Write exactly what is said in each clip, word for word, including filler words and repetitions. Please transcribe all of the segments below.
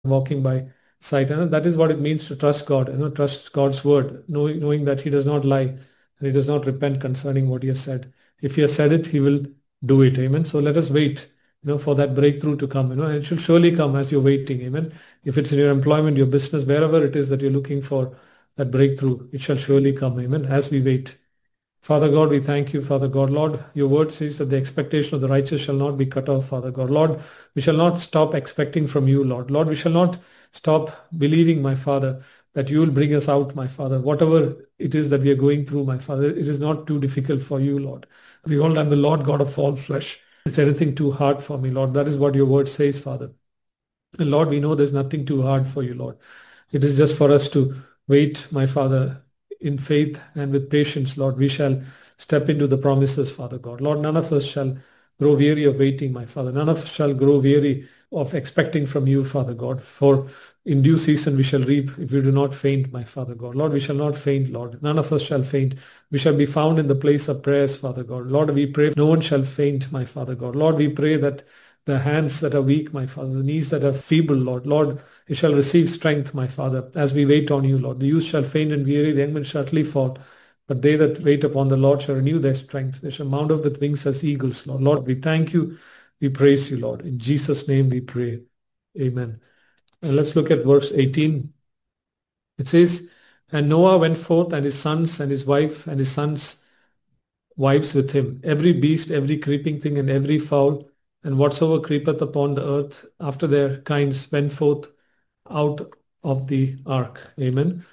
walking by sight. And that is what it means to trust God, you know, trust God's word, knowing, knowing that He does not lie and He does not repent concerning what He has said. If He has said it, He will do it. Amen. So let us wait, you know, for that breakthrough to come. You know, and it should surely come as you're waiting. Amen. If it's in your employment, your business, wherever it is that you're looking for that breakthrough, it shall surely come. Amen. As we wait. Father God, we thank you, Father God. Lord, your word says that the expectation of the righteous shall not be cut off, Father God. Lord, we shall not stop expecting from you, Lord. Lord, we shall not stop believing, my Father, that you will bring us out, my Father. Whatever it is that we are going through, my Father, it is not too difficult for you, Lord. Behold, I'm the Lord God of all flesh. Is anything too hard for me, Lord? That is what your word says, Father. And Lord, we know there's nothing too hard for you, Lord. It is just for us to wait, my Father, in faith and with patience, Lord. We shall step into the promises, Father God. Lord, none of us shall grow weary of waiting, my Father. None of us shall grow weary of expecting from you, Father God. For in due season we shall reap if we do not faint, my Father God. Lord, we shall not faint, Lord. None of us shall faint. We shall be found in the place of prayers, Father God. Lord, we pray no one shall faint, my Father God. Lord, we pray that the hands that are weak, my Father, the knees that are feeble, Lord. Lord, it shall receive strength, my Father, as we wait on you, Lord. The youth shall faint and weary, the young men shall utterly fall. But they that wait upon the Lord shall renew their strength. They shall mount up with wings as eagles, Lord. Lord, we thank you. We praise you, Lord. In Jesus' name we pray. Amen. And let's look at verse eighteen. It says, and Noah went forth, and his sons, and his wife, and his sons' wives with him. Every beast, every creeping thing, and every fowl, and whatsoever creepeth upon the earth after their kinds went forth out of the ark. Amen.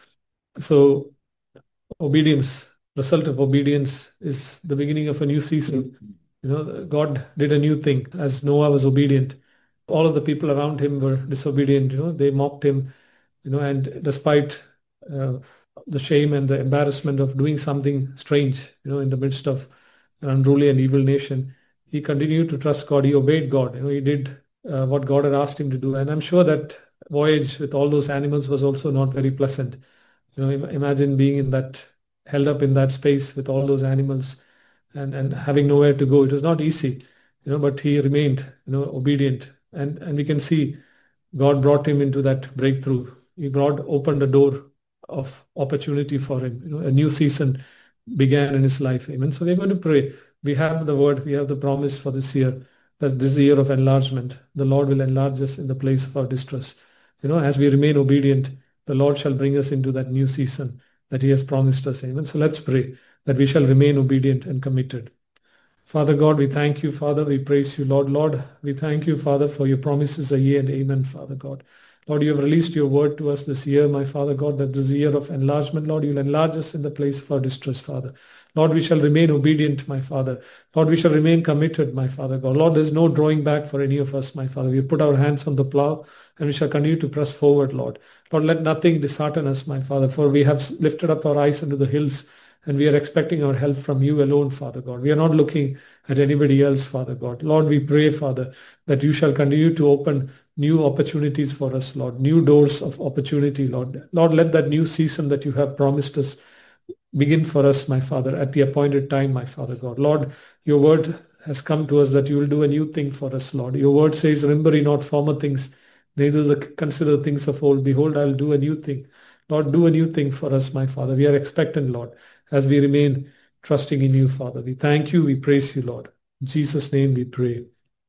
So obedience, result of obedience is the beginning of a new season. You know, God did a new thing as Noah was obedient. All of the people around him were disobedient. You know, they mocked him, you know, and despite uh, the shame and the embarrassment of doing something strange, you know, in the midst of an unruly and evil nation, he continued to trust God. He obeyed God. You know, he did uh, what God had asked him to do. And I'm sure that voyage with all those animals was also not very pleasant. You know, im- imagine being in that, held up in that space with all those animals and, and having nowhere to go. It was not easy, you know, but he remained, you know, obedient. And, and we can see God brought him into that breakthrough. He brought, opened a door of opportunity for him. You know, a new season began in his life. Amen. So we're going to pray. We have the word, we have the promise for this year, that this is the year of enlargement. The Lord will enlarge us in the place of our distress. You know, as we remain obedient, the Lord shall bring us into that new season that He has promised us. Amen. So let's pray that we shall remain obedient and committed. Father God, we thank you, Father. We praise you, Lord. Lord, we thank you, Father, for your promises are yea and amen, Father God. Lord, you have released your word to us this year, my Father God, that this is the year of enlargement. Lord, you will enlarge us in the place of our distress, Father. Lord, we shall remain obedient, my Father. Lord, we shall remain committed, my Father God. Lord, there's no drawing back for any of us, my Father. We put our hands on the plow and we shall continue to press forward, Lord. Lord, let nothing dishearten us, my Father, for we have lifted up our eyes unto the hills and we are expecting our help from you alone, Father God. We are not looking at anybody else, Father God. Lord, we pray, Father, that you shall continue to open new opportunities for us, Lord, new doors of opportunity, Lord. Lord, let that new season that you have promised us begin for us, my Father, at the appointed time, my Father God. Lord, your word has come to us that you will do a new thing for us, Lord. Your word says, remember ye not former things, neither the, consider things of old. Behold, I will do a new thing. Lord, do a new thing for us, my Father. We are expectant, Lord, as we remain trusting in you, Father. We thank you. We praise you, Lord. In Jesus' name we pray.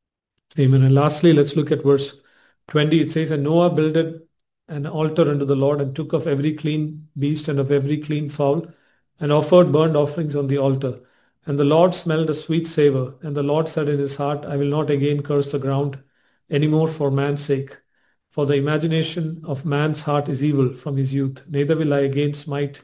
Amen. And lastly, let's look at verse twenty. It says, and Noah builded an altar unto the Lord and took of every clean beast and of every clean fowl and offered burnt offerings on the altar. And the Lord smelled a sweet savor. And the Lord said in his heart, I will not again curse the ground any more for man's sake. For the imagination of man's heart is evil from his youth. Neither will I again smite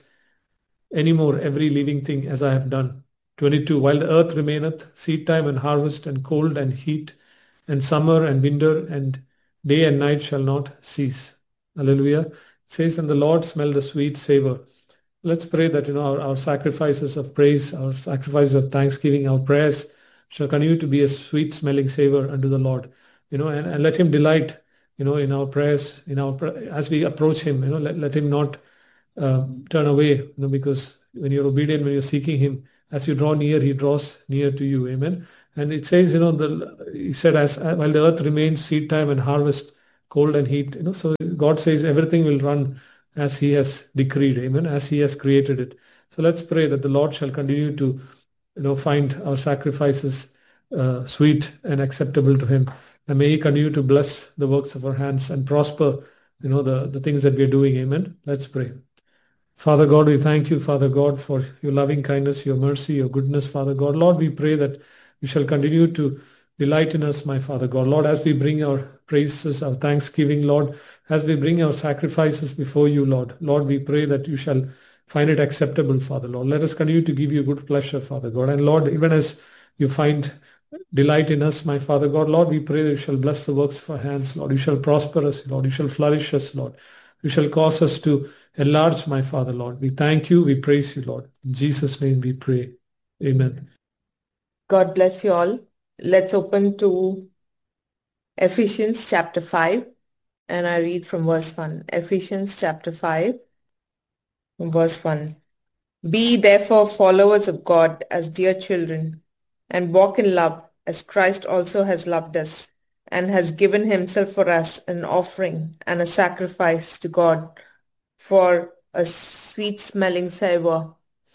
any more every living thing as I have done. twenty-two. While the earth remaineth, seed time and harvest and cold and heat and summer and winter and day and night shall not cease. Hallelujah. It says, and the Lord smelled a sweet savor. Let's pray that, you know, our, our sacrifices of praise, our sacrifices of thanksgiving, our prayers shall continue to be a sweet smelling savor unto the Lord, you know, and, and let him delight, you know, in our prayers, in our, as we approach him, you know, let, let him not uh, turn away, you know, because when you're obedient, when you're seeking him, as you draw near, he draws near to you. Amen. And it says, you know, the, he said, as while the earth remains, seed time and harvest cold and heat. You know, so God says everything will run as He has decreed, amen, as He has created it. So let's pray that the Lord shall continue to, you know, find our sacrifices uh, sweet and acceptable to Him. And may He continue to bless the works of our hands and prosper, you know, the, the things that we're doing. Amen. Let's pray. Father God, we thank you, Father God, for your loving kindness, your mercy, your goodness, Father God. Lord, we pray that you shall continue to delight in us, my Father God. Lord, as we bring our praises, our thanksgiving, Lord, as we bring our sacrifices before you, Lord, Lord, we pray that you shall find it acceptable, Father, Lord. Let us continue to give you good pleasure, Father God. And Lord, even as you find delight in us, my Father God, Lord, we pray that you shall bless the works of our hands, Lord. You shall prosper us, Lord. You shall flourish us, Lord. You shall cause us to enlarge, my Father, Lord. We thank you. We praise you, Lord. In Jesus' name we pray. Amen. God bless you all. Let's open to Ephesians chapter five, and I read from verse one. Ephesians chapter five, verse one. Be therefore followers of God as dear children, and walk in love as Christ also has loved us, and has given himself for us an offering and a sacrifice to God for a sweet-smelling savor.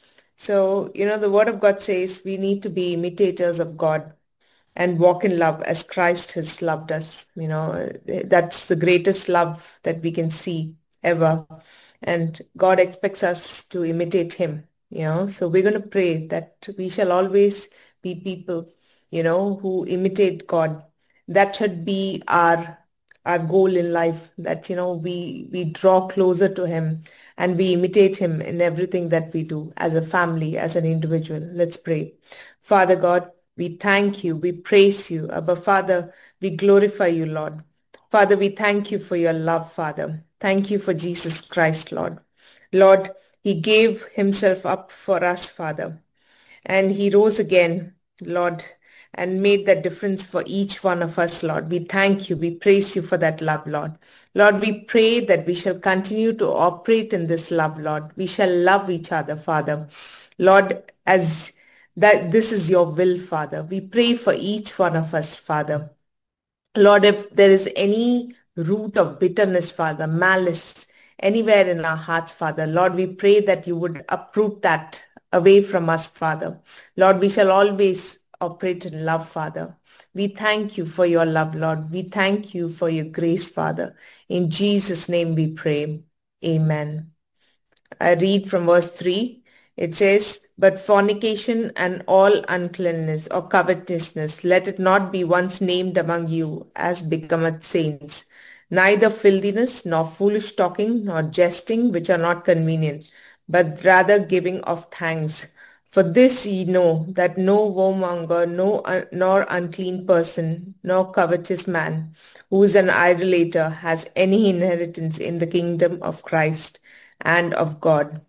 So, you know, the Word of God says we need to be imitators of God and walk in love as Christ has loved us. You know, that's the greatest love that we can see ever. And God expects us to imitate him, you know. So we're going to pray that we shall always be people, you know, who imitate God. That should be our our goal in life, that, you know, we we draw closer to him and we imitate him in everything that we do as a family, as an individual. Let's pray. Father God, we thank you. We praise you. Abba Father, we glorify you, Lord. Father, we thank you for your love, Father. Thank you for Jesus Christ, Lord. Lord, he gave himself up for us, Father. And he rose again, Lord, and made that difference for each one of us, Lord. We thank you. We praise you for that love, Lord. Lord, we pray that we shall continue to operate in this love, Lord. We shall love each other, Father. Lord, as that this is your will, Father. We pray for each one of us, Father. Lord, if there is any root of bitterness, Father, malice, anywhere in our hearts, Father, Lord, we pray that you would uproot that away from us, Father. Lord, we shall always operate in love, Father. We thank you for your love, Lord. We thank you for your grace, Father. In Jesus' name we pray. Amen. I read from verse three. It says, but fornication and all uncleanness or covetousness, let it not be once named among you as becometh saints, neither filthiness, nor foolish talking, nor jesting, which are not convenient, but rather giving of thanks. For this ye know, that no whoremonger, no, uh, nor unclean person, nor covetous man, who is an idolater, has any inheritance in the kingdom of Christ and of God.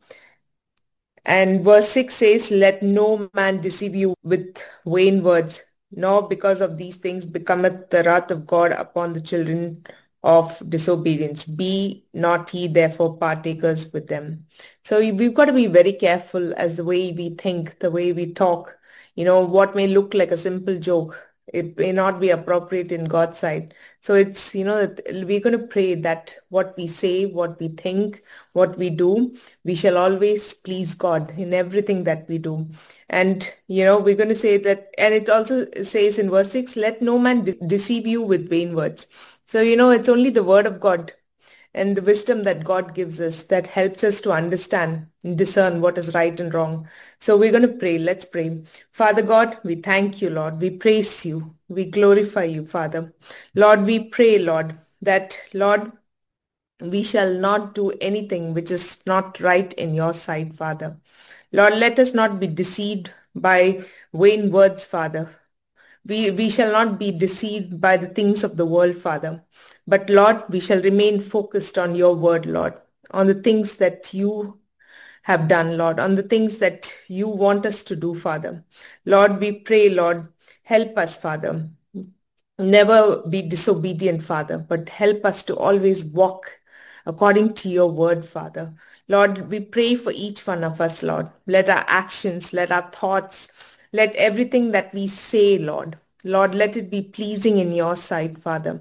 And verse six says, let no man deceive you with vain words, nor because of these things becometh the wrath of God upon the children of disobedience. Be not ye therefore partakers with them. So we've got to be very careful as the way we think, the way we talk. You know, what may look like a simple joke, it may not be appropriate in God's sight. So it's, you know, we're going to pray that what we say, what we think, what we do, we shall always please God in everything that we do. And, you know, we're going to say that, and it also says in verse six, let no man de- deceive you with vain words. So, you know, it's only the word of God and the wisdom that God gives us that helps us to understand and discern what is right and wrong. So we're going to pray. Let's pray. Father God, we thank you, Lord. We praise you. We glorify you, Father. Lord, we pray, Lord, that, Lord, we shall not do anything which is not right in your sight, Father. Lord, let us not be deceived by vain words, Father. We, we shall not be deceived by the things of the world, Father. But Lord, we shall remain focused on your word, Lord, on the things that you have done, Lord, on the things that you want us to do, Father. Lord, we pray, Lord, help us, Father. Never be disobedient, Father, but help us to always walk according to your word, Father. Lord, we pray for each one of us, Lord. Let our actions, let our thoughts, let everything that we say, Lord, Lord, let it be pleasing in your sight, Father.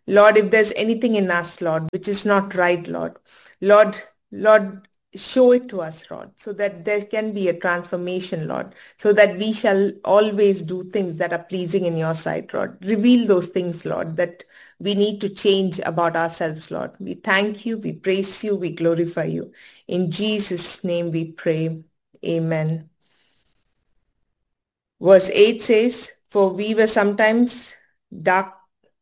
Lord, if there's anything in us, Lord, which is not right, Lord, Lord, Lord, show it to us, Lord, so that there can be a transformation, Lord, so that we shall always do things that are pleasing in your sight, Lord. Reveal those things, Lord, that we need to change about ourselves, Lord. We thank you, we praise you, we glorify you. In Jesus' name we pray. Amen. Verse eight says, For we were sometimes dark,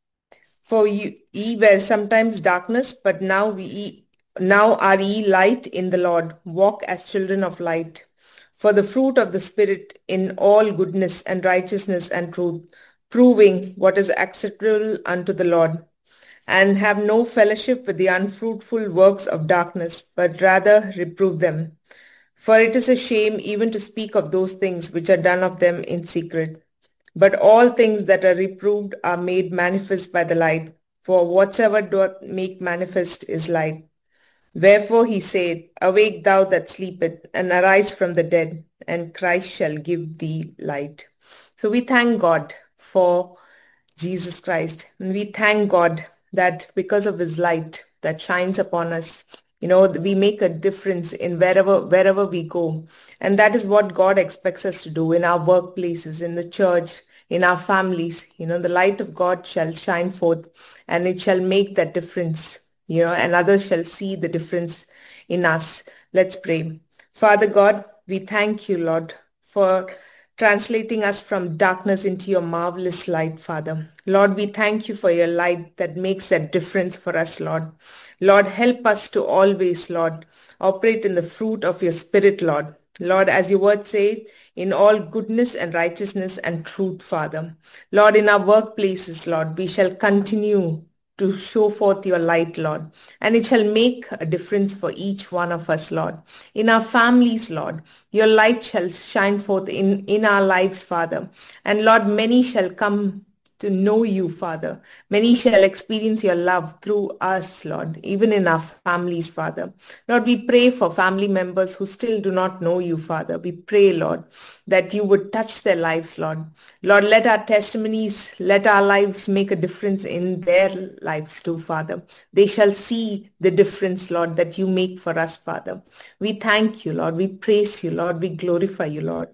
for you, ye were sometimes darkness, but now we now are ye light in the Lord. Walk as children of light. For the fruit of the Spirit in all goodness and righteousness and truth, proving what is acceptable unto the Lord. And have no fellowship with the unfruitful works of darkness, but rather reprove them. For it is a shame even to speak of those things which are done of them in secret. But all things that are reproved are made manifest by the light. For whatsoever doth make manifest is light. Wherefore he said, Awake thou that sleepest, and arise from the dead, and Christ shall give thee light. So we thank God for Jesus Christ. And we thank God that because of his light that shines upon us, you know, we make a difference in wherever, wherever we go. And that is what God expects us to do in our workplaces, in the church, in our families. You know, the light of God shall shine forth and it shall make that difference, you know, and others shall see the difference in us. Let's pray. Father God, we thank you, Lord, for translating us from darkness into your marvelous light, Father. Lord, we thank you for your light that makes that difference for us, Lord. Lord, help us to always, Lord, operate in the fruit of your Spirit, Lord. Lord, as your word says, in all goodness and righteousness and truth, Father. Lord, in our workplaces, Lord, we shall continue to show forth your light, Lord. And it shall make a difference for each one of us, Lord. In our families, Lord, your light shall shine forth in, in our lives, Father. And Lord, many shall come to know you, Father. Many shall experience your love through us, Lord, even in our families, Father. Lord, we pray for family members who still do not know you, Father. We pray, Lord, that you would touch their lives, Lord. Lord, let our testimonies, let our lives make a difference in their lives too, Father. They shall see the difference, Lord, that you make for us, Father. We thank you, Lord. We praise you, Lord. We glorify you, Lord.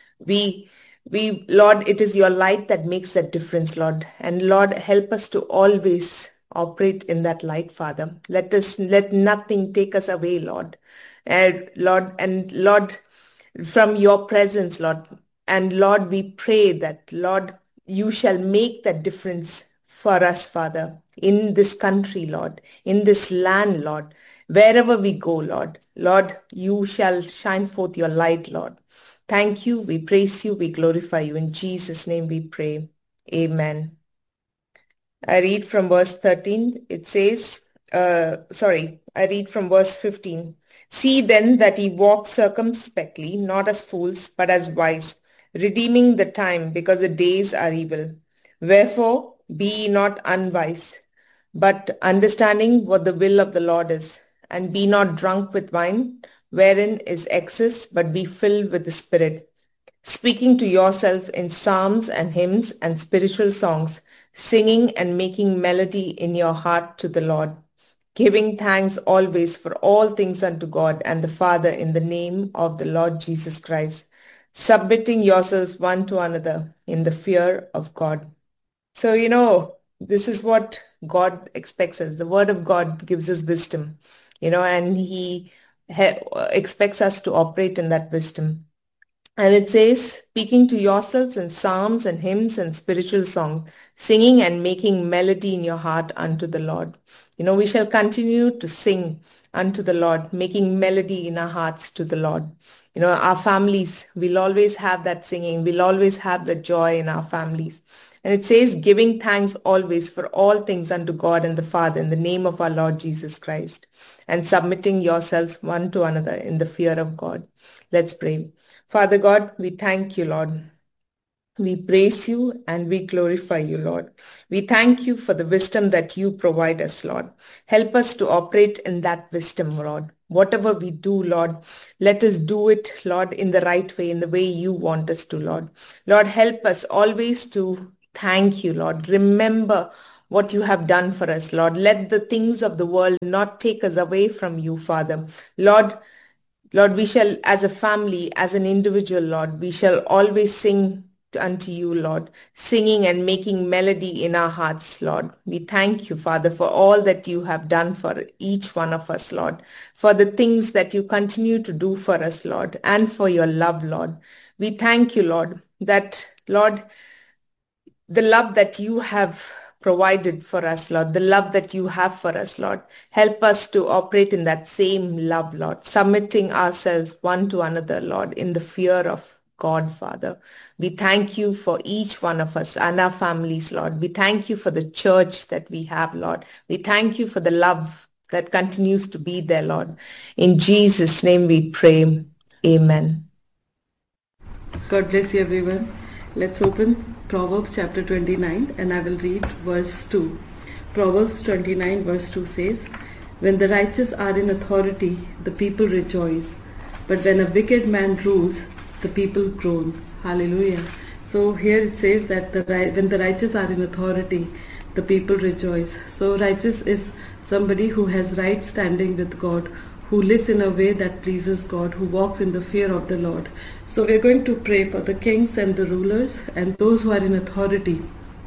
We We, Lord, it is your light that makes that difference, Lord. And Lord, help us to always operate in that light, Father. Let us, let nothing take us away, Lord. And Lord, and Lord, from your presence, Lord. And Lord, we pray that, Lord, you shall make that difference for us, Father, in this country, Lord, in this land, Lord, wherever we go, Lord. Lord, you shall shine forth your light, Lord. Thank you. We praise you. We glorify you. In Jesus' name we pray. Amen. I read from verse thirteen. It says, uh, sorry, I read from verse fifteen. See then that ye walk circumspectly, not as fools, but as wise, redeeming the time, because the days are evil. Wherefore, be ye not unwise, but understanding what the will of the Lord is, and be not drunk with wine, wherein is excess, but be filled with the Spirit, speaking to yourself in psalms and hymns and spiritual songs, singing and making melody in your heart to the Lord, giving thanks always for all things unto God and the Father in the name of the Lord Jesus Christ, submitting yourselves one to another in the fear of God. So, you know, this is what God expects us. The word of God gives us wisdom, you know, and he expects us to operate in that wisdom. And it says, speaking to yourselves in psalms and hymns and spiritual songs, singing and making melody in your heart unto the Lord. You know, we shall continue to sing unto the Lord, making melody in our hearts to the Lord. You know, our families, we'll always have that singing. We'll always have the joy in our families. And it says, giving thanks always for all things unto God and the Father in the name of our Lord Jesus Christ, and submitting yourselves one to another in the fear of God. Let's pray. Father God, we thank you, Lord. We praise you and we glorify you, Lord. We thank you for the wisdom that you provide us, Lord. Help us to operate in that wisdom, Lord. Whatever we do, Lord, let us do it, Lord, in the right way, in the way you want us to, Lord. Lord, help us always to thank you, Lord. Remember what you have done for us, Lord. Let the things of the world not take us away from you, Father. Lord, Lord, we shall, as a family, as an individual, Lord, we shall always sing unto you, Lord, singing and making melody in our hearts, Lord. We thank you, Father, for all that you have done for each one of us, Lord, for the things that you continue to do for us, Lord, and for your love, Lord. We thank you, Lord, that, Lord, the love that you have provided for us, Lord, the love that you have for us, Lord. Help us to operate in that same love, Lord, submitting ourselves one to another, Lord, in the fear of God, Father. We thank you for each one of us and our families, Lord. We thank you for the church that we have, Lord. We thank you for the love that continues to be there, Lord. In Jesus' name we pray. Amen. God bless you, everyone. Let's open Proverbs chapter twenty-nine, and I will read verse two. Proverbs twenty-nine verse two says, "When the righteous are in authority, the people rejoice. But when a wicked man rules, the people groan." Hallelujah. So here it says that the, when the righteous are in authority, the people rejoice. So righteous is somebody who has right standing with God, who lives in a way that pleases God, who walks in the fear of the Lord. So we're going to pray for the kings and the rulers and those who are in authority,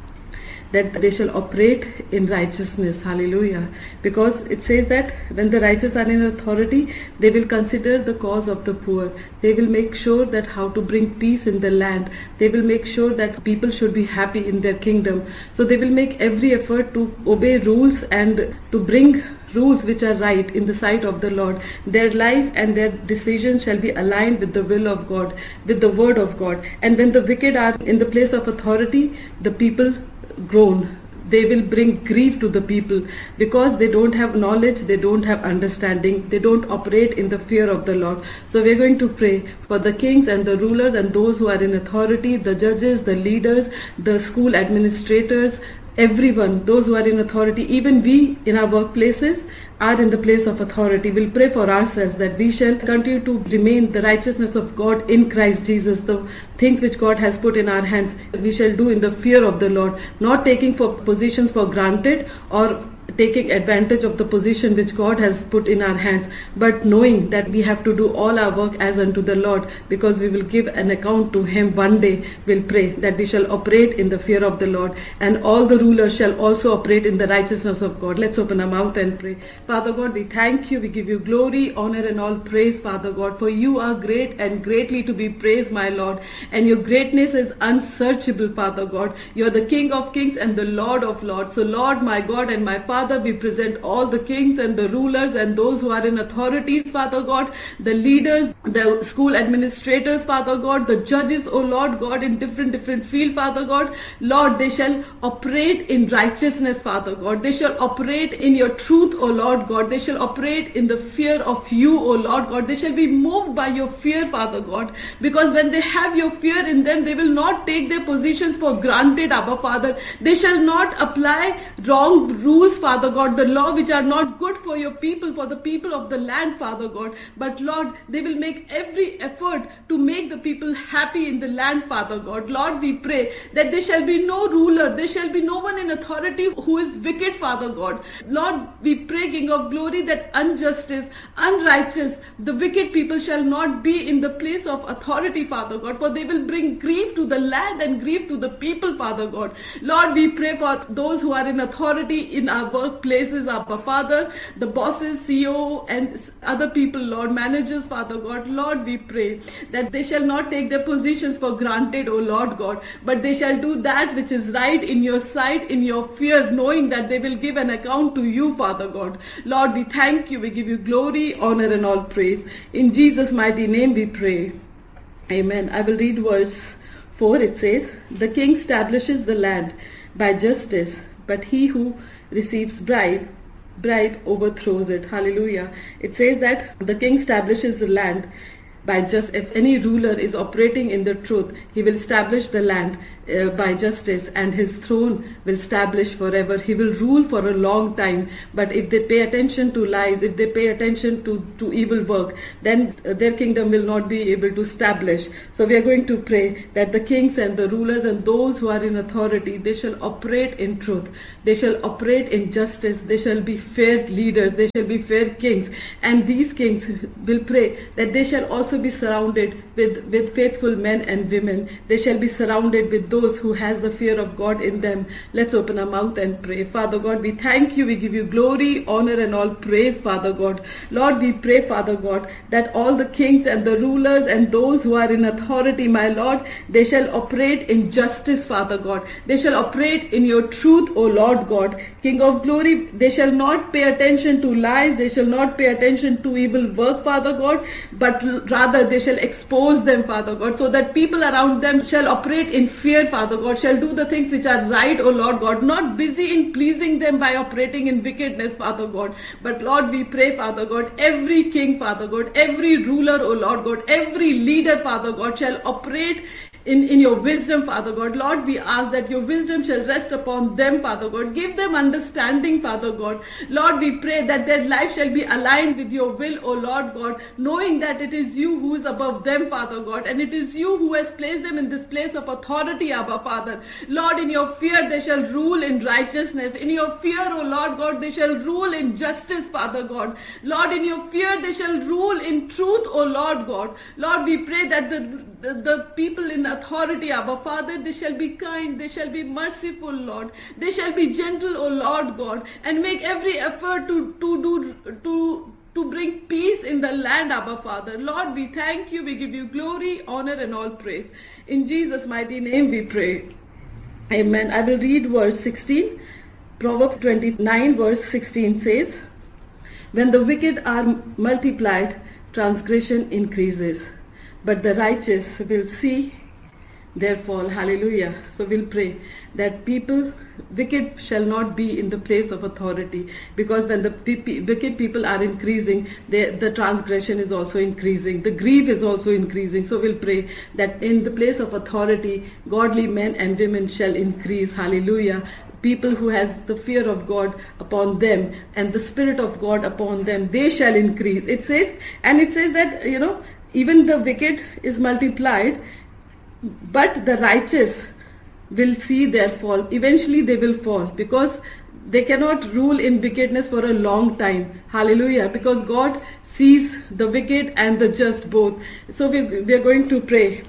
that they shall operate in righteousness. Hallelujah. Because it says that when the righteous are in authority, they will consider the cause of the poor. They will make sure that how to bring peace in the land. They will make sure that people should be happy in their kingdom. So they will make every effort to obey rules and to bring rules which are right in the sight of the Lord. Their life and their decisions shall be aligned with the will of God, with the word of God. And when the wicked are in the place of authority, the people groan. They will bring grief to the people because they don't have knowledge, they don't have understanding, they don't operate in the fear of the Lord. So we're going to pray for the kings and the rulers and those who are in authority, the judges, the leaders, the school administrators, everyone, those who are in authority, even we in our workplaces are in the place of authority. We'll pray for ourselves that we shall continue to remain the righteousness of God in Christ Jesus. The things which God has put in our hands, we shall do in the fear of the Lord, not taking for positions for granted or taking advantage of the position which God has put in our hands, but knowing that we have to do all our work as unto the Lord, because we will give an account to Him one day. We'll pray that we shall operate in the fear of the Lord, and all the rulers shall also operate in the righteousness of God. Let's open our mouth and pray. Father God, we thank you, we give you glory, honor and all praise, Father God, for you are great and greatly to be praised, my Lord, and your greatness is unsearchable, Father God. You are the King of kings and the Lord of lords. So Lord, my God and my Father, Father, we present all the kings and the rulers and those who are in authorities, Father God, the leaders, the school administrators, Father God, the judges, oh Lord God, in different, different fields, Father God. Lord, they shall operate in righteousness, Father God. They shall operate in your truth, oh Lord God. They shall operate in the fear of you, oh Lord God. They shall be moved by your fear, Father God, because when they have your fear in them, they will not take their positions for granted, Abba Father. They shall not apply wrong rules, Father God, the law which are not good for your people, for the people of the land, Father God. But Lord, they will make every effort to make the people happy in the land, Father God. Lord, we pray that there shall be no ruler, there shall be no one in authority who is wicked, Father God. Lord, we pray, King of glory, that injustice, unrighteous, the wicked people shall not be in the place of authority, Father God, for they will bring grief to the land and grief to the people, Father God. Lord, we pray for those who are in authority in our workplaces, Abba Father, the bosses, C E O and other people, Lord, managers, Father God. Lord, we pray that they shall not take their positions for granted, O Lord God, but they shall do that which is right in your sight, in your fear, knowing that they will give an account to you, Father God. Lord, we thank you, we give you glory, honor and all praise. In Jesus' mighty name we pray. Amen. I will read verse four. It says, "The king establishes the land by justice, but he who receives bribe, bribe overthrows it." Hallelujah. It says that the king establishes the land by just, if any ruler is operating in the truth, he will establish the land. uh, by justice, and his throne will establish forever. He will rule for a long time. But if they pay attention to lies, if they pay attention to, to evil work, then uh, their kingdom will not be able to establish. So we are going to pray that the kings and the rulers and those who are in authority, they shall operate in truth. They shall operate in justice. They shall be fair leaders. They shall be fair kings. And these kings will pray that they shall also be surrounded with, with faithful men and women. They shall be surrounded with those who has the fear of God in them. Let's open our mouth and pray. Father God, we thank you. We give you glory, honor and all praise, Father God. Lord, we pray, Father God, that all the kings and the rulers and those who are in authority, my Lord, they shall operate in justice, Father God. They shall operate in your truth, O Lord God. King of glory, they shall not pay attention to lies. They shall not pay attention to evil work, Father God, but rather they shall expose them, Father God, so that people around them shall operate in fear, Father God, shall do the things which are right, O Lord God, not busy in pleasing them by operating in wickedness, Father God. But Lord, we pray, Father God, every king, Father God, every ruler, O Lord God, every leader, Father God, shall operate In, in your wisdom, Father God. Lord, we ask that your wisdom shall rest upon them, Father God. Give them understanding, Father God. Lord, we pray that their life shall be aligned with your will, O Lord God, knowing that it is you who is above them, Father God, and it is you who has placed them in this place of authority, Abba, Father. Lord, in your fear they shall rule in righteousness. In your fear, O Lord God, they shall rule in justice, Father God. Lord, in your fear they shall rule in truth, O Lord God. Lord, we pray that the, the, the people in authority, Abba Father, they shall be kind, they shall be merciful, Lord. They shall be gentle, O Lord God, and make every effort to, to do to to bring peace in the land, Abba Father. Lord, we thank you, we give you glory, honor and all praise. In Jesus' mighty name we pray. Amen. I will read verse sixteen. Proverbs twenty-nine verse sixteen says, when the wicked are multiplied, transgression increases, but the righteous will see their fall. Hallelujah. So we'll pray that people, wicked shall not be in the place of authority, because when the wicked people are increasing, they, the transgression is also increasing, the grief is also increasing. So we'll pray that in the place of authority, godly men and women shall increase. Hallelujah. People who has the fear of God upon them and the Spirit of God upon them, they shall increase. It says, and it says that, you know, even the wicked is multiplied, but the righteous will see their fall. Eventually they will fall, because they cannot rule in wickedness for a long time. Hallelujah. Because God sees the wicked and the just both. So we, we are going to pray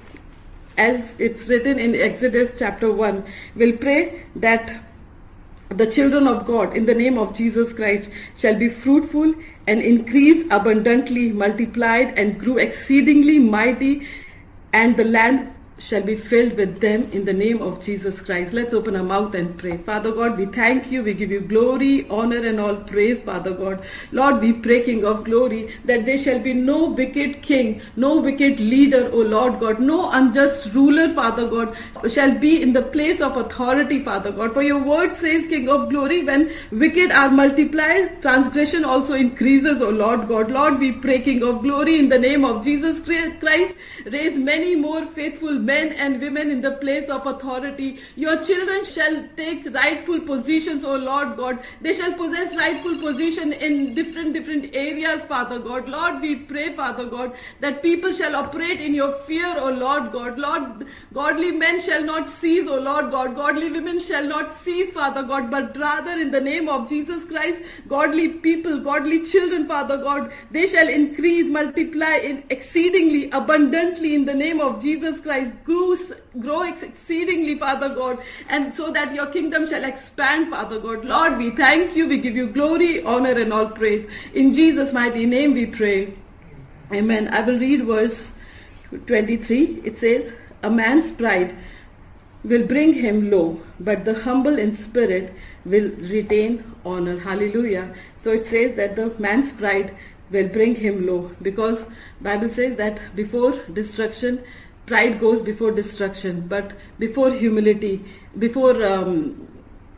as it's written in Exodus chapter one. We'll pray that the children of God in the name of Jesus Christ shall be fruitful and increase abundantly, multiplied and grew exceedingly mighty, and the land shall be filled with them in the name of Jesus Christ. Let's open our mouth and pray. Father God, we thank you. We give you glory, honor and all praise, Father God. Lord, we pray, King of glory, that there shall be no wicked king, no wicked leader, O Lord God, no unjust ruler, Father God, shall be in the place of authority, Father God. For your word says, King of glory, when wicked are multiplied, transgression also increases, O Lord God. Lord, we pray, King of glory, in the name of Jesus Christ, raise many more faithful men men and women in the place of authority. Your children shall take rightful positions, O Lord God. They shall possess rightful position in different different areas, Father God. Lord, we pray, Father God, that people shall operate in your fear, O Lord God. Lord, godly men shall not cease, O Lord God. Godly women shall not cease, Father God, but rather in the name of Jesus Christ, godly people, godly children, Father God, they shall increase, multiply in exceedingly abundantly in the name of Jesus Christ. Grow, grow exceedingly, Father God, and so that your kingdom shall expand, Father God. Lord, we thank you. We give you glory, honor and all praise. In Jesus' mighty name we pray. Amen. I will read verse twenty-three. It says, a man's pride will bring him low, but the humble in spirit will retain honor. Hallelujah. So it says that the man's pride will bring him low, because Bible says that before destruction, pride goes before destruction, but before humility, before um,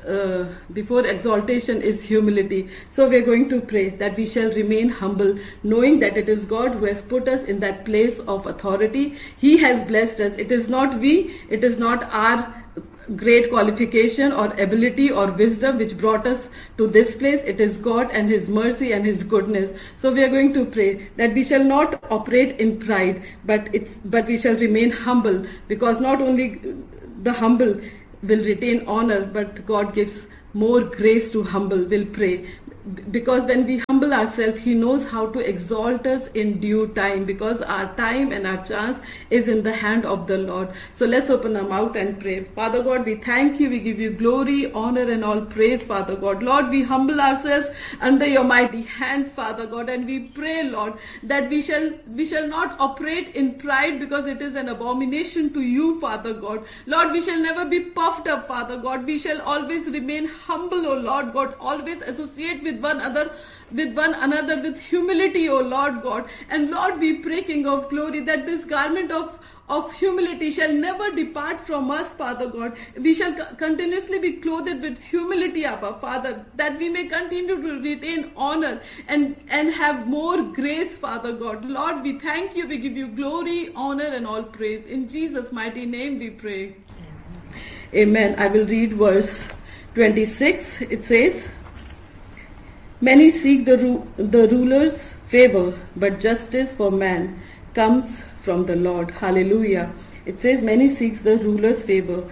uh, before exaltation is humility. So we are going to pray that we shall remain humble, knowing that it is God who has put us in that place of authority. He has blessed us. It is not we, it is not our great qualification or ability or wisdom which brought us to this place. It is God and His mercy and His goodness. So we are going to pray that we shall not operate in pride, but it's but we shall remain humble, because not only the humble will retain honor, but God gives more grace to humble. We'll pray. Because when we humble ourselves, He knows how to exalt us in due time, because our time and our chance is in the hand of the Lord. So let's open our mouth and pray. Father God, we thank You, we give You glory, honor and all praise, Father God. Lord, we humble ourselves under Your mighty hands, Father God, and we pray, Lord, that we shall we shall not operate in pride, because it is an abomination to You, Father God. Lord, we shall never be puffed up, Father God. We shall always remain humble, O Lord God, always associate with one another with one another with humility, O Lord God. And Lord, we pray, King of glory, that this garment of of humility shall never depart from us, Father God. We shall continuously be clothed with humility, Abba, Father, that we may continue to retain honor and and have more grace, Father God. Lord, we thank You, we give You glory, honor and all praise. In Jesus' mighty name we pray. Amen. I will read verse twenty-six. It says, many seek the, ru- the ruler's favor, but justice for man comes from the Lord. Hallelujah. It says many seeks the ruler's favor.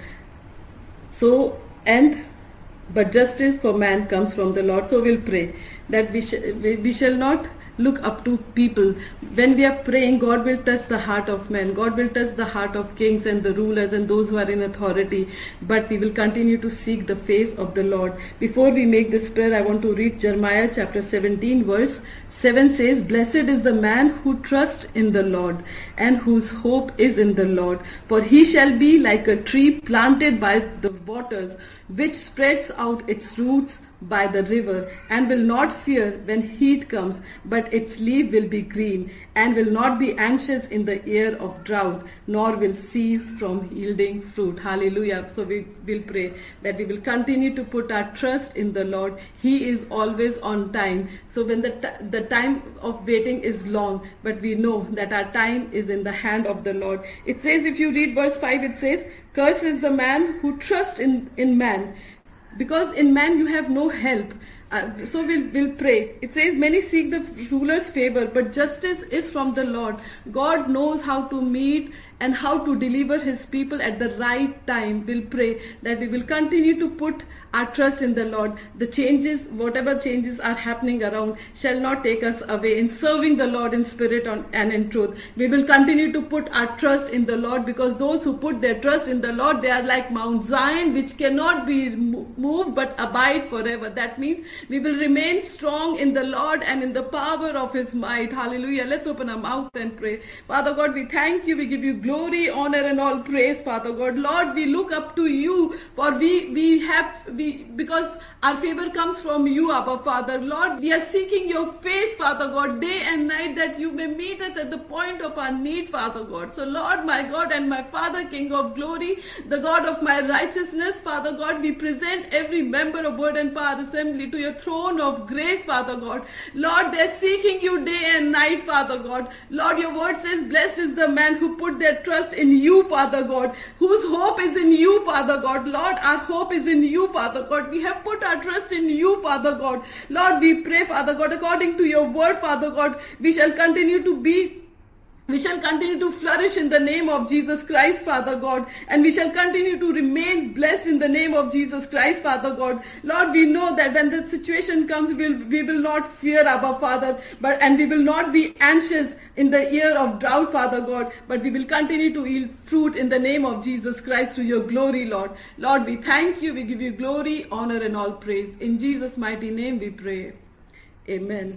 So, and, but justice for man comes from the Lord. So we'll pray that we, sh- we, we shall not look up to people. When we are praying, God will touch the heart of men. God will touch the heart of kings and the rulers and those who are in authority. But we will continue to seek the face of the Lord. Before we make this prayer, I want to read Jeremiah chapter seventeen verse seven says, blessed is the man who trusts in the Lord and whose hope is in the Lord. For he shall be like a tree planted by the waters, which spreads out its roots by the river, and will not fear when heat comes, but its leaf will be green, and will not be anxious in the year of drought, nor will cease from yielding fruit. Hallelujah. So we will pray that we will continue to put our trust in the Lord. He is always on time. So when the, t- the time of waiting is long, but we know that our time is in the hand of the Lord. It says, if you read verse five, it says, cursed is the man who trusts in, in man, because in man you have no help. Uh, so we'll, we'll pray. It says, many seek the ruler's favor, but justice is from the Lord. God knows how to meet and how to deliver His people at the right time. We'll pray that we will continue to put our trust in the Lord. The changes, whatever changes are happening around, shall not take us away in serving the Lord in spirit and in truth. We will continue to put our trust in the Lord, because those who put their trust in the Lord, they are like Mount Zion, which cannot be moved but abide forever. That means we will remain strong in the Lord and in the power of His might. Hallelujah. Let's open our mouth and pray. Father God, we thank You. We give You glory, honor and all praise, Father God. Lord, we look up to You, for we, we have... We because our favor comes from You, Abba Father. Lord, we are seeking Your face, Father God, day and night, that You may meet us at the point of our need, Father God. So Lord, my God and my Father, King of glory, the God of my righteousness, Father God, we present every member of Word and Power Assembly to Your throne of grace, Father God. Lord, they're seeking You day and night, Father God. Lord, Your word says, blessed is the man who put their trust in You, Father God, whose hope is in You, Father God. Lord, our hope is in You, Father God. We have put our trust in You, Father God. Lord, we pray, Father God, according to Your word, Father God, we shall continue to be We shall continue to flourish in the name of Jesus Christ, Father God, and we shall continue to remain blessed in the name of Jesus Christ, Father God. Lord, we know that when the situation comes, we'll, we will not fear, Abba Father, but and we will not be anxious in the year of drought, Father God, but we will continue to yield fruit in the name of Jesus Christ to Your glory, Lord. Lord, we thank You, we give You glory, honor and all praise. In Jesus' mighty name we pray. Amen.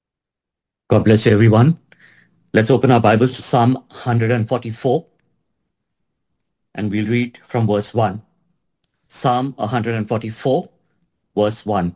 God bless you, everyone. Let's open our Bibles to Psalm one forty-four, and we'll read from verse one. Psalm one forty-four, verse one.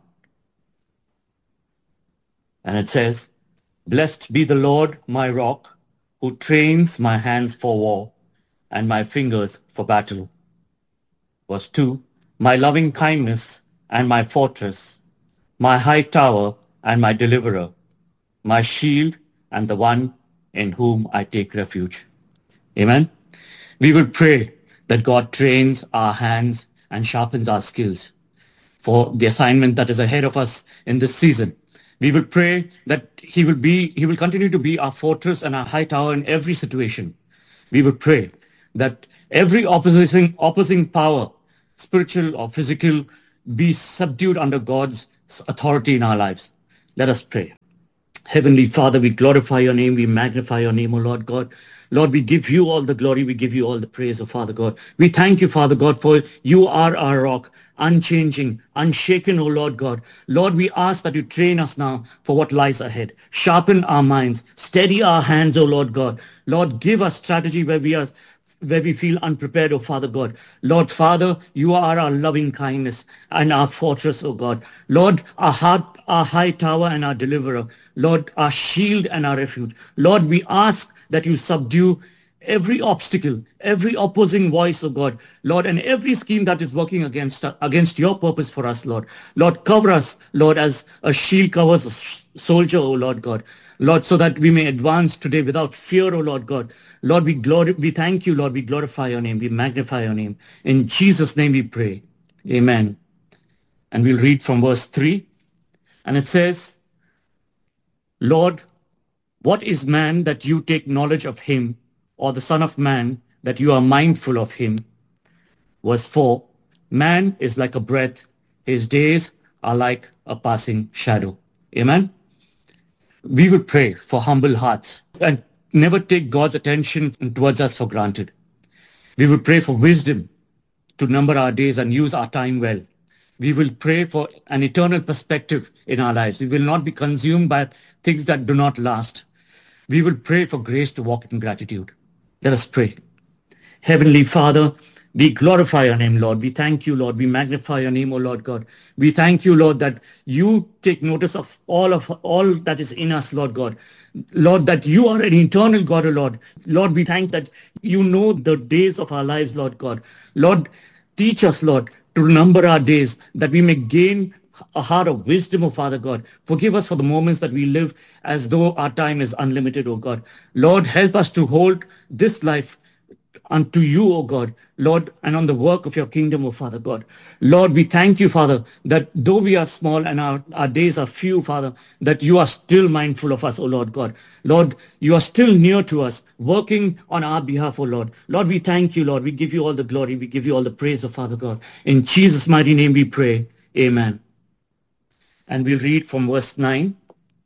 And it says, blessed be the Lord, my rock, who trains my hands for war and my fingers for battle. Verse two, my loving kindness and my fortress, my high tower and my deliverer, my shield and the one in whom I take refuge. Amen. We will pray that God trains our hands and sharpens our skills for the assignment that is ahead of us in this season. We will pray that he will be, he will continue to be our fortress and our high tower in every situation. We will pray that every opposing, opposing power, spiritual or physical, be subdued under God's authority in our lives. Let us pray. Heavenly Father, we glorify your name. We magnify your name, O Lord God. Lord, we give you all the glory. We give you all the praise, O Father God. We thank you, Father God, for you are our rock, unchanging, unshaken, O Lord God. Lord, we ask that you train us now for what lies ahead. Sharpen our minds. Steady our hands, O Lord God. Lord, give us strategy where we are where we feel unprepared, oh Father God. Lord, Father, you are our loving kindness and our fortress, oh God. Lord, our heart, our high tower and our deliverer. Lord, our shield and our refuge. Lord, we ask that you subdue every obstacle, every opposing voice, oh God. Lord, and every scheme that is working against, against your purpose for us, Lord. Lord, cover us, Lord, as a shield covers a soldier, oh Lord God. Lord, so that we may advance today without fear, O Lord God. Lord, we glory, we thank you, Lord. We glorify your name. We magnify your name. In Jesus' name we pray. Amen. And we'll read from verse three. And it says, Lord, what is man that you take knowledge of him, or the son of man that you are mindful of him? Verse four, man is like a breath. His days are like a passing shadow. Amen. We will pray for humble hearts and never take God's attention towards us for granted. We will pray for wisdom to number our days and use our time well. We will pray for an eternal perspective in our lives. We will not be consumed by things that do not last. We will pray for grace to walk in gratitude. Let us pray. Heavenly Father, we glorify your name, Lord. We thank you, Lord. We magnify your name, O Lord God. We thank you, Lord, that you take notice of all of all that is in us, Lord God. Lord, that you are an eternal God, O Lord. Lord, we thank that you know the days of our lives, Lord God. Lord, teach us, Lord, to number our days, that we may gain a heart of wisdom, O Father God. Forgive us for the moments that we live as though our time is unlimited, O God. Lord, help us to hold this life unto you, O God, Lord, and on the work of your kingdom, O Father God. Lord, we thank you, Father, that though we are small and our, our days are few, Father, that you are still mindful of us, O Lord God. Lord, you are still near to us, working on our behalf, O Lord. Lord, we thank you, Lord. We give you all the glory. We give you all the praise, O Father God. In Jesus' mighty name we pray. Amen. And we'll read from verse nine.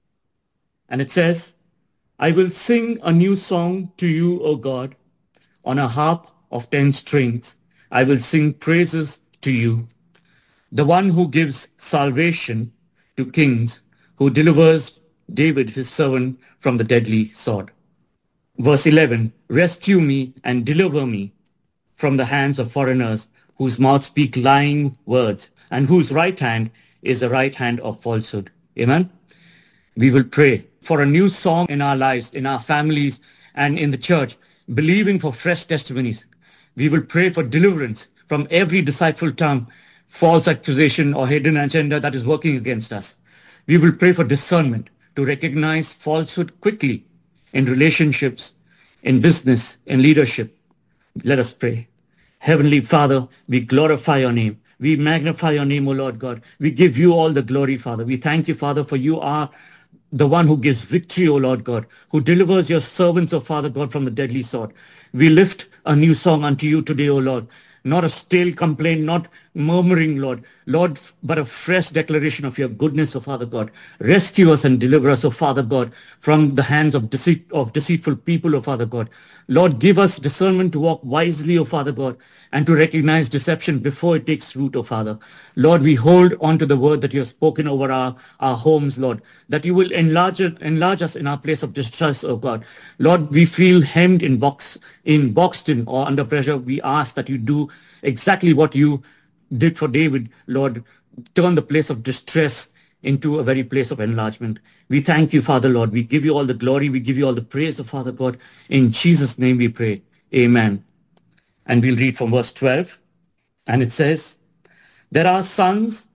And it says, I will sing a new song to you, O God. On a harp of ten strings, I will sing praises to you, the one who gives salvation to kings, who delivers David his servant from the deadly sword. Verse eleven, rescue me and deliver me from the hands of foreigners, whose mouths speak lying words, and whose right hand is the right hand of falsehood. Amen. We will pray for a new song in our lives, in our families, and in the church, believing for fresh testimonies. We will pray for deliverance from every deceitful tongue, false accusation, or hidden agenda that is working against us. We will pray for discernment to recognize falsehood quickly in relationships, in business, in leadership. Let us pray. Heavenly Father, we glorify your name. We magnify your name, O Lord God. We give you all the glory, Father. We thank you, Father, for you are the one who gives victory, O Lord God, who delivers your servants, O Father God, from the deadly sword. We lift a new song unto you today, O Lord. Not a stale complaint, not murmuring, Lord. Lord, but a fresh declaration of your goodness, O Father God. Rescue us and deliver us, O Father God, from the hands of deceit of deceitful people, O Father God. Lord, give us discernment to walk wisely, O Father God, and to recognize deception before it takes root, O Father. Lord, we hold on to the word that you have spoken over our, our homes, Lord, that you will enlarge, enlarge us in our place of distress, O God. Lord, we feel hemmed in box, in boxed in or under pressure. We ask that you do exactly what you did for David, Lord. Turn the place of distress into a very place of enlargement. We thank you, Father, Lord. We give you all the glory. We give you all the praise, of Father God. In Jesus' name we pray. Amen. And we'll read from verse twelve. And it says, there are sons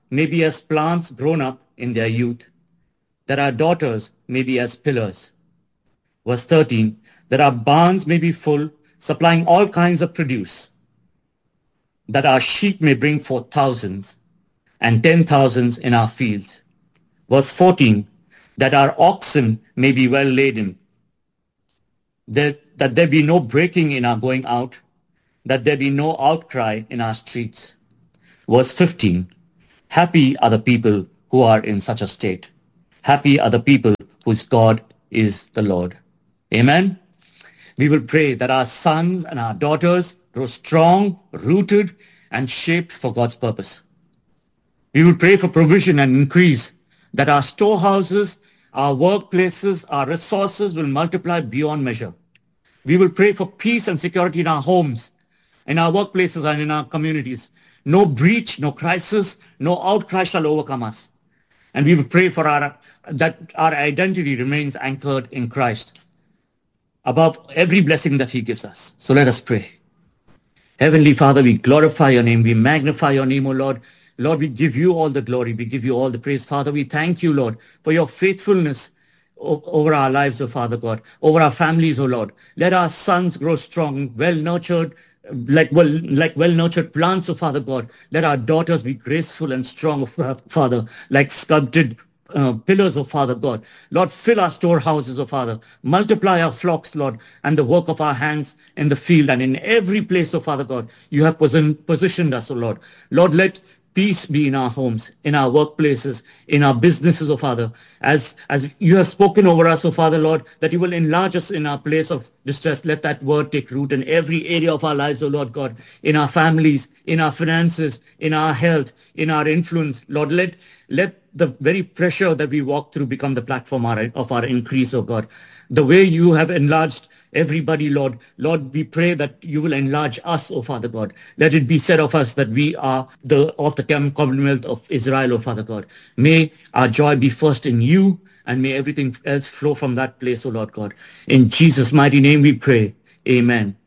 may be as plants grown up in their youth, that our daughters may be as pillars. Verse thirteen, that our barns may be full, supplying all kinds of produce, that our sheep may bring forth thousands, and ten thousands in our fields. Verse fourteen, that our oxen may be well laden, that, that there be no breaking in our going out, that there be no outcry in our streets. Verse fifteen, happy are the people who are in such a state. Happy are the people whose God is the Lord. Amen. We will pray that our sons and our daughters grow strong, rooted, and shaped for God's purpose. We will pray for provision and increase, that our storehouses, our workplaces, our resources will multiply beyond measure. We will pray for peace and security in our homes, in our workplaces, and in our communities. No breach, no crisis, no outcry shall overcome us. And we will pray for our that our identity remains anchored in Christ above every blessing that he gives us. So let us pray. Heavenly Father, we glorify your name. We magnify your name, O Lord. Lord, we give you all the glory. We give you all the praise. Father, we thank you, Lord, for your faithfulness over our lives, O Father God, over our families, O Lord. Let our sons grow strong, well-nurtured, like well like well-nurtured plants, O Father God. Let our daughters be graceful and strong, O Father, like sculpted uh, pillars, O Father God. Lord, fill our storehouses, O Father. Multiply our flocks, Lord, and the work of our hands in the field and in every place, O Father God. You have posi- positioned us, O Lord. Lord, let peace be in our homes, in our workplaces, in our businesses, O Father. As, as you have spoken over us, O Father, Lord, that you will enlarge us in our place of distress. Let that word take root in every area of our lives, O Lord God, in our families, in our finances, in our health, in our influence. Lord, let, let the very pressure that we walk through become the platform of our increase, O God. The way you have enlarged everybody, Lord. Lord, we pray that you will enlarge us, O Father God. Let it be said of us that we are the of the Commonwealth of Israel, O Father God. May our joy be first in you, and may everything else flow from that place, O Lord God. In Jesus' mighty name we pray. Amen.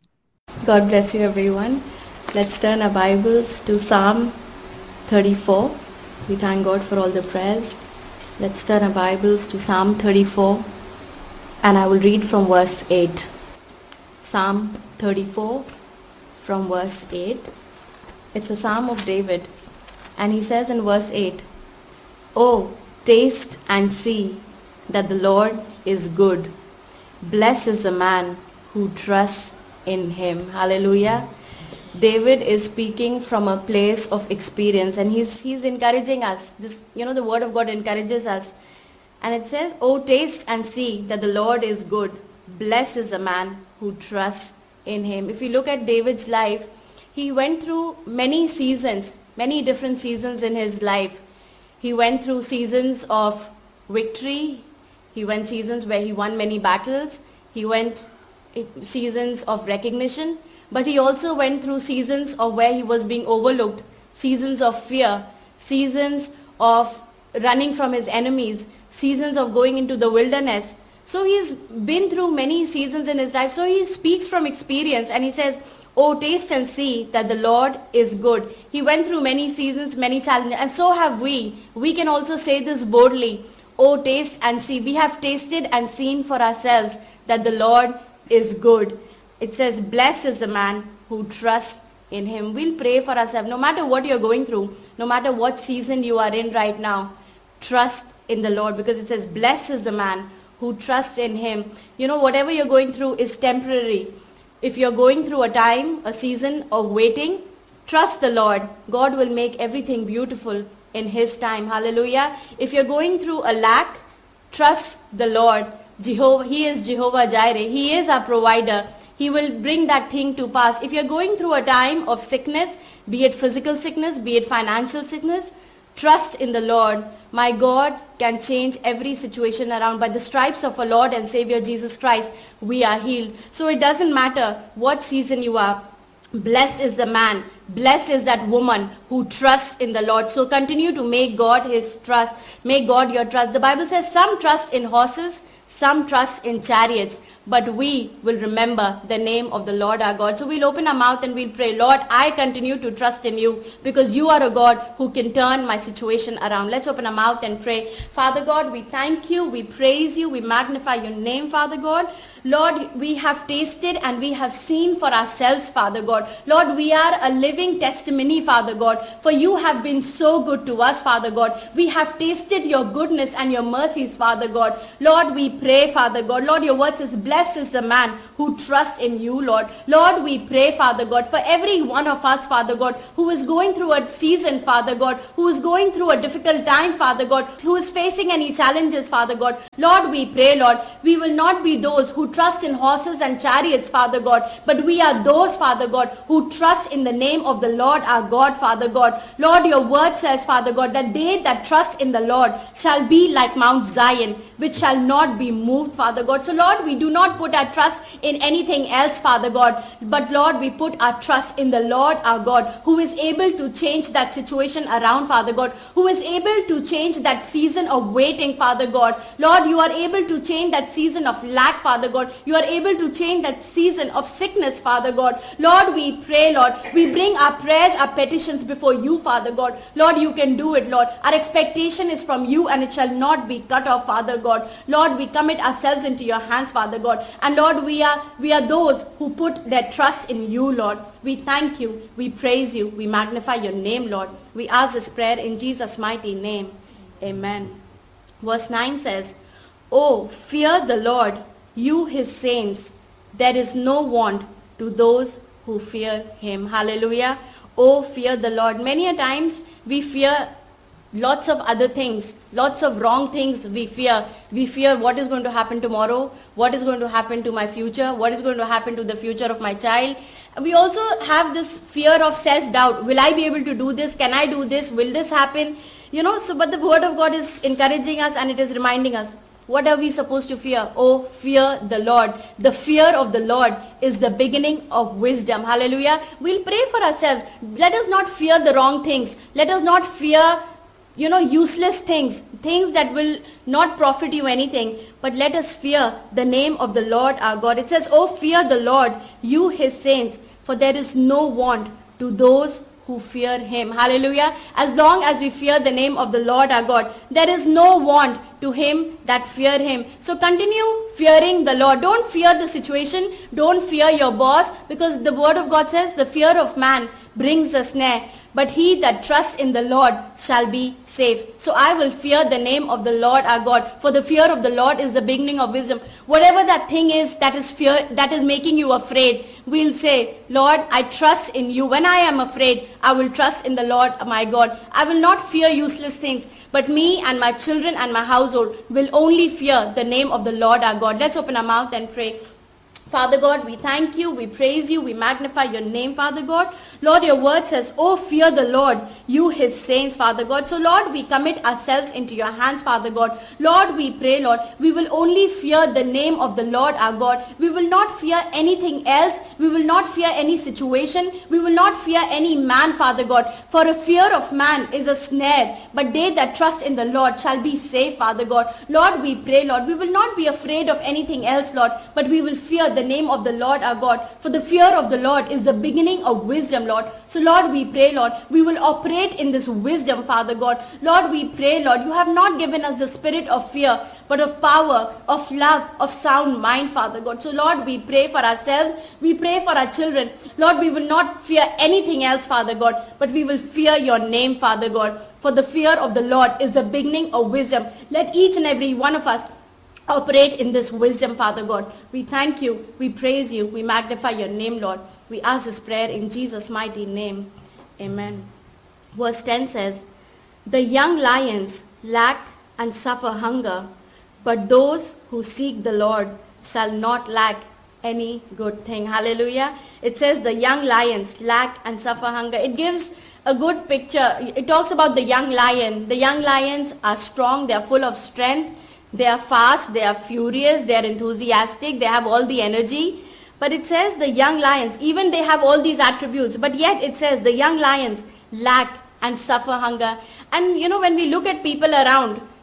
God bless you, everyone. Let's turn our Bibles to Psalm thirty-four. We thank God for all the prayers. Let's turn our Bibles to Psalm thirty-four. And I will read from verse eight. Psalm thirty-four from verse eight. It's a Psalm of David. And he says in verse eight, "Oh, taste and see that the Lord is good. Blessed is the man who trusts in him." Hallelujah. David is speaking from a place of experience, and he's he's encouraging us. This, you know, the word of God encourages us. And it says, "Oh, taste and see that the Lord is good. Blessed is the man who trusts in him." If you look at David's life, he went through many seasons, many different seasons in his life. He went through seasons of victory. He went seasons where he won many battles. He went seasons of recognition. But he also went through seasons of where he was being overlooked, seasons of fear, seasons of running from his enemies, seasons of going into the wilderness. So he's been through many seasons in his life. So he speaks from experience, and he says, "Oh, taste and see that the Lord is good." He went through many seasons, many challenges, and so have we. We can also say this boldly. "Oh, taste and see." We have tasted and seen for ourselves that the Lord is good. It says, "Blessed is the man who trusts in him." We'll pray for ourselves. No matter what you're going through, no matter what season you are in right now, trust in the Lord, because it says, "Blessed is the man who trusts in him." You know, whatever you're going through is temporary. If you're going through a time, a season of waiting, trust the Lord. God will make everything beautiful in his time. Hallelujah. If you're going through a lack, trust the Lord. Jehovah, he is Jehovah Jireh. He is our provider. He will bring that thing to pass. If you're going through a time of sickness, be it physical sickness, be it financial sickness, trust in the Lord. My God can change every situation around. By the stripes of our Lord and Savior Jesus Christ, we are healed. So it doesn't matter what season you are. Blessed is the man, blessed is that woman who trusts in the Lord. So continue to make God his trust. Make God your trust. The Bible says some trust in horses, Some trust in chariots, but we will remember the name of the Lord our God. So we'll open our mouth and we'll pray, Lord, I continue to trust in you because you are a God who can turn my situation around. Let's open our mouth and pray. Father God, we thank you, we praise you, we magnify your name, Father God. Lord, we have tasted and we have seen for ourselves, Father God. Lord, we are a living testimony, Father God, for you have been so good to us, Father God. We have tasted your goodness and your mercies, Father God. Lord, we pray, Father God. Lord, your word says, blessed is the man who trusts in you, Lord. Lord, we pray, Father God, for every one of us, Father God, who is going through a season, Father God, who is going through a difficult time, Father God, who is facing any challenges, Father God. Lord, we pray, Lord, we will not be those who trust in horses and chariots, Father God, but we are those, Father God, who trust in the name of the Lord our God, Father God. Lord, your word says, Father God, that they that trust in the Lord shall be like Mount Zion, which shall not be moved, Father God. So Lord, we do not put our trust in anything else, Father God, but Lord, we put our trust in the Lord our God, who is able to change that situation around, Father God, who is able to change that season of waiting, Father God. Lord, you are able to change that season of lack, Father God. You are able to change that season of sickness, Father God. Lord, we pray, Lord, we bring our prayers, our petitions before you, Father God. Lord, you can do it, Lord. Our expectation is from you and it shall not be cut off, Father God. Lord, we commit ourselves into your hands, Father God. And Lord, we are we are those who put their trust in you, Lord. We thank you, we praise you, we magnify your name, Lord. We ask this prayer in Jesus' mighty name. Amen. Verse nine says, Oh, fear the Lord, you his saints. There is no want to those who fear him. Hallelujah. Oh, fear the Lord. Many a times we fear lots of other things, lots of wrong things we fear. We fear what is going to happen tomorrow, what is going to happen to my future, what is going to happen to the future of my child. We also have this fear of self-doubt. Will I be able to do this? Can I do this? Will this happen? You know, so but the word of God is encouraging us and it is reminding us. What are we supposed to fear? Oh, fear the Lord. The fear of the Lord is the beginning of wisdom. Hallelujah. We'll pray for ourselves. Let us not fear the wrong things. Let us not fear, you know, useless things, things that will not profit you anything. But let us fear the name of the Lord our God. It says, oh, fear the Lord, you his saints, for there is no want to those who fear him. Hallelujah. As long as we fear the name of the Lord our God, there is no want to him that fear him. So continue fearing the Lord. Don't fear the situation. Don't fear your boss, because the word of God says the fear of man brings a snare, but he that trusts in the Lord shall be saved. So I will fear the name of the Lord our God, for the fear of the Lord is the beginning of wisdom. Whatever that thing is that is fear, that is making you afraid, we'll say, Lord, I trust in you. When I am afraid, I will trust in the Lord my God. I will not fear useless things, but me and my children and my household will only fear the name of the Lord our God. Let's open our mouth and pray. Father God, we thank you, we praise you, we magnify your name, Father God. Lord, your word says, oh, fear the Lord, you his saints, Father God. So Lord, we commit ourselves into your hands, Father God. Lord, we pray, Lord, we will only fear the name of the Lord our God. We will not fear anything else. We will not fear any situation. We will not fear any man, Father God. For a fear of man is a snare, but they that trust in the Lord shall be safe, Father God. Lord, we pray, Lord, we will not be afraid of anything else, Lord, but we will fear the the name of the Lord our God. For the fear of the Lord is the beginning of wisdom, Lord. So Lord, we pray, Lord, we will operate in this wisdom, Father God. Lord, we pray, Lord, you have not given us the spirit of fear, but of power, of love, of sound mind, Father God. So Lord, we pray for ourselves. We pray for our children. Lord, we will not fear anything else, Father God, but we will fear your name, Father God. For the fear of the Lord is the beginning of wisdom. Let each and every one of us operate in this wisdom, Father God. We thank you, we praise you, we magnify your name, Lord. We ask this prayer in Jesus' mighty name. Amen. Verse ten says, the young lions lack and suffer hunger, but those who seek the Lord shall not lack any good thing. Hallelujah. It says the young lions lack and suffer hunger. It gives a good picture. It talks about the young lion. The young lions are strong, they are full of strength. They are fast, they are furious, they are enthusiastic, they have all the energy. But it says the young lions, even they have all these attributes, but yet it says the young lions lack and suffer hunger. And you know, when we look at people around,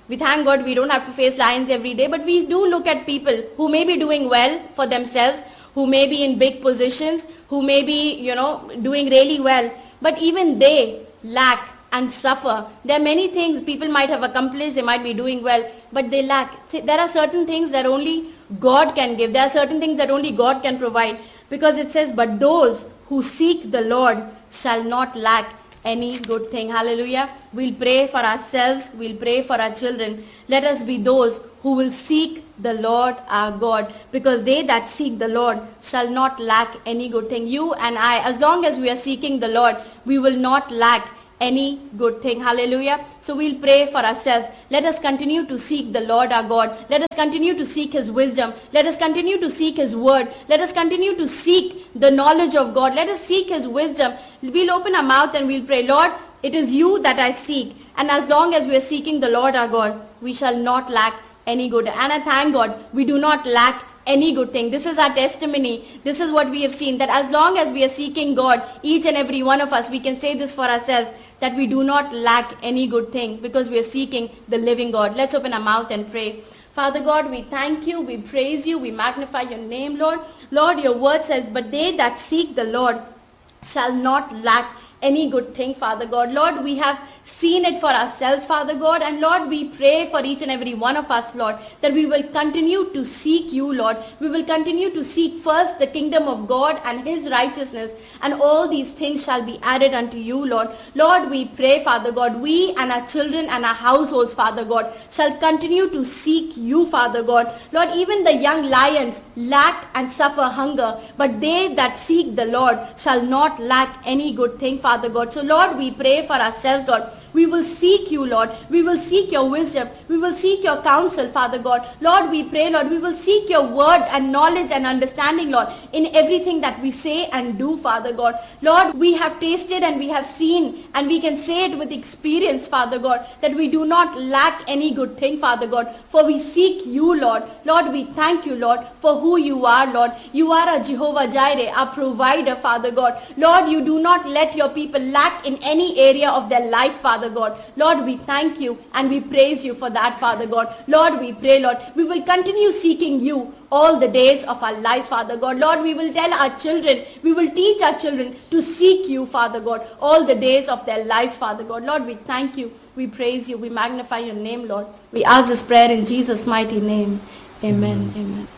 We thank God we don't have to face lions every day, but we do look at people who may be doing well for themselves, who may be in big positions, who may be, you know, doing really well, but even they lack and suffer. There are many things people might have accomplished, they might be doing well, but they lack. See, there are certain things that only God can give. There are certain things that only God can provide, because it says, but those who seek the Lord shall not lack any good thing. Hallelujah. We'll pray for ourselves. We'll pray for our children. Let us be those who will seek the Lord our God, because they that seek the Lord shall not lack any good thing. You and I, as long as we are seeking the Lord, we will not lack any good thing. Hallelujah. So we'll pray for ourselves. Let us continue to seek the Lord our God. Let us continue to seek his wisdom. Let us continue to seek his word. Let us continue to seek the knowledge of God. Let us seek his wisdom. We'll open our mouth and we'll pray, Lord, it is you that I seek. And as long as we are seeking the Lord our God, we shall not lack any good. And I thank God we do not lack any good thing. This is our testimony. This is what we have seen, that as long as we are seeking God, each and every one of us, we can say this for ourselves, that we do not lack any good thing, because we are seeking the living God. Let's open our mouth and pray. Father God, we thank you, we praise you, we magnify your name, Lord. Lord, your word says, but they that seek the Lord shall not lack any good thing, Father God. Lord, we have seen it for ourselves, Father God, and Lord, we pray for each and every one of us, Lord, that we will continue to seek you, Lord. We will continue to seek first the kingdom of God and his righteousness, and all these things shall be added unto you, Lord. Lord, we pray, Father God, we and our children and our households, Father God, shall continue to seek you, Father God. Lord, even the young lions lack and suffer hunger, but they that seek the Lord shall not lack any good thing, Father God. So Lord, we pray for ourselves, Lord. We will seek you, Lord. We will seek your wisdom. We will seek your counsel, Father God. Lord, we pray, Lord, we will seek your word and knowledge and understanding, Lord, in everything that we say and do, Father God. Lord, we have tasted and we have seen, and we can say it with experience, Father God, that we do not lack any good thing, Father God, for we seek you, Lord. Lord, we thank you, Lord, for who you are, Lord. You are a Jehovah Jireh, our provider, Father God. Lord, you do not let your people lack in any area of their life, Father God. Lord, we thank you and we praise you for that, Father God. Lord, we pray, Lord, we will continue seeking you all the days of our lives, Father God. Lord, we will tell our children, we will teach our children to seek you, Father God, all the days of their lives, Father God. Lord, we thank you, we praise you, we magnify your name, Lord. We ask this prayer in Jesus' mighty name. Amen. Mm-hmm. Amen.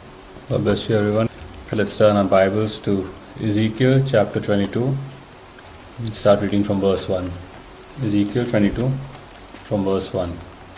God bless you, everyone. Let's turn our Bibles to Ezekiel chapter twenty-two. Let's start reading from verse one. Ezekiel twenty-two from verse one.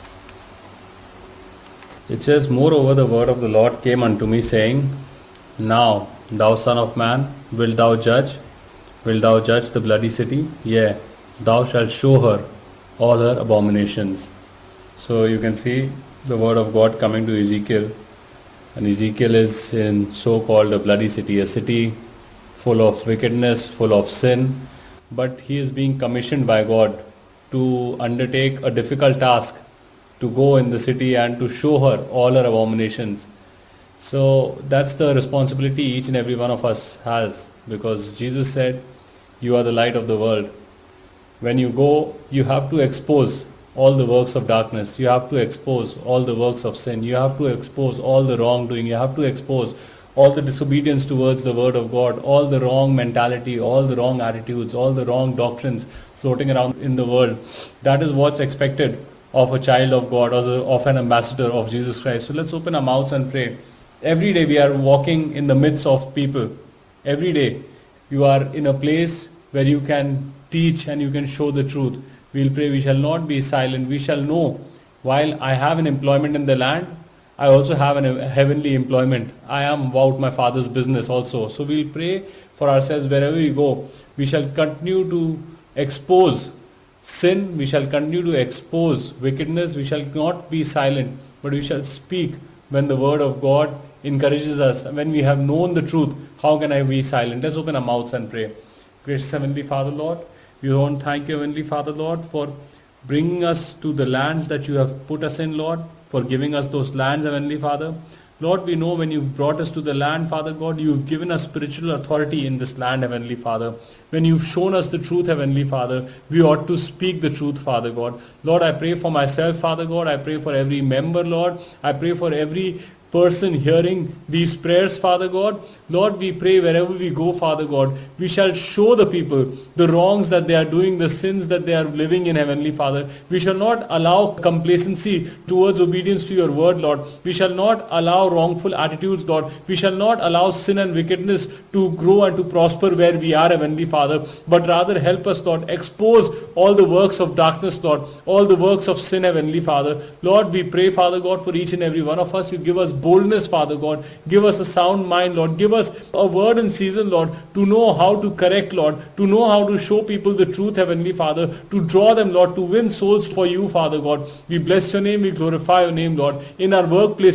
It says, Moreover, the word of the Lord came unto me, saying, Now, thou son of man, wilt thou judge? Wilt thou judge the bloody city? Yea, thou shalt show her all her abominations. So you can see the word of God coming to Ezekiel. And Ezekiel is in so-called a bloody city, a city full of wickedness, full of sin. But he is being commissioned by God to undertake a difficult task, to go in the city and to show her all her abominations. So that's the responsibility each and every one of us has, because Jesus said, you are the light of the world. When you go, you have to expose all the works of darkness. You have to expose all the works of sin. You have to expose all the wrongdoing. You have to expose all the disobedience towards the word of God, all the wrong mentality, all the wrong attitudes, all the wrong doctrines floating around in the world. That is what's expected of a child of God, or of an ambassador of Jesus Christ. So let's open our mouths and pray. Every day we are walking in the midst of people. Every day you are in a place where you can teach and you can show the truth. We'll pray we shall not be silent. We shall know, while I have an employment in the land, I also have a heavenly employment. I am about my Father's business also. So we'll pray for ourselves wherever we go. We shall continue to expose sin. We shall continue to expose wickedness. We shall not be silent, but we shall speak when the word of God encourages us. When we have known the truth, how can I be silent? Let's open our mouths and pray. Gracious Heavenly Father, Lord, we want to thank you, Heavenly Father, Lord, for bringing us to the lands that you have put us in, Lord, for giving us those lands, Heavenly Father. Lord, we know when you've brought us to the land, Father God, you've given us spiritual authority in this land, Heavenly Father. When you've shown us the truth, Heavenly Father, we ought to speak the truth, Father God. Lord, I pray for myself, Father God. I pray for every member, Lord. I pray for every person hearing these prayers, Father God. Lord, we pray wherever we go, Father God, we shall show the people the wrongs that they are doing, the sins that they are living in, Heavenly Father. We shall not allow complacency towards obedience to your word, Lord. We shall not allow wrongful attitudes, Lord. We shall not allow sin and wickedness to grow and to prosper where we are, Heavenly Father, but rather help us, Lord. Expose all the works of darkness, Lord, all the works of sin, Heavenly Father. Lord, we pray, Father God, for each and every one of us. You give us boldness, Father God. Give us a sound mind, Lord. Give us a word in season, Lord, to know how to correct, Lord, to know how to show people the truth, Heavenly Father, to draw them, Lord, to win souls for you, Father God. We bless your name. We glorify your name, Lord. In our workplace,